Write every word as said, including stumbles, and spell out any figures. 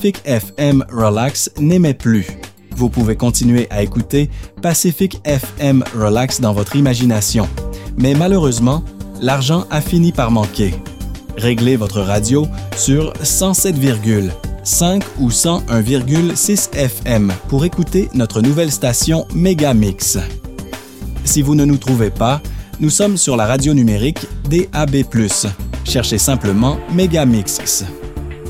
Pacific F M Relax n'émet plus. Vous pouvez continuer à écouter Pacific F M Relax dans votre imagination. Mais malheureusement, l'argent a fini par manquer. Réglez votre radio sur cent sept virgule cinq ou cent un virgule six F M pour écouter notre nouvelle station Megamix. Si vous ne nous trouvez pas, nous sommes sur la radio numérique D A B plus. Cherchez simplement Megamix.